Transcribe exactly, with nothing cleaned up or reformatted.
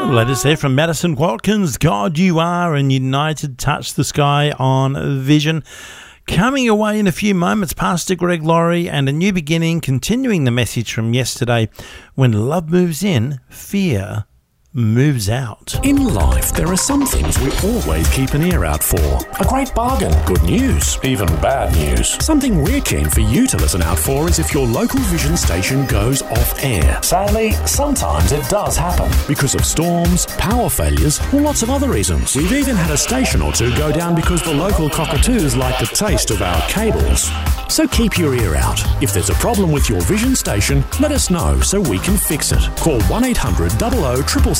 Latest there from Madison Watkins, God You Are and United Touch the Sky on Vision. Coming away in a few moments, Pastor Greg Laurie and a new beginning, continuing the message from yesterday. When love moves in, fear moves out. In life, there are some things we always keep an ear out for. A great bargain, good news, even bad news. Something we're keen for you to listen out for is if your local Vision station goes off air. Sadly, sometimes it does happen. Because of storms, power failures, or lots of other reasons. We've even had a station or two go down because the local cockatoos like the taste of our cables. So keep your ear out. If there's a problem with your Vision station, let us know so we can fix it. Call one eight hundred, zero zero, seven seven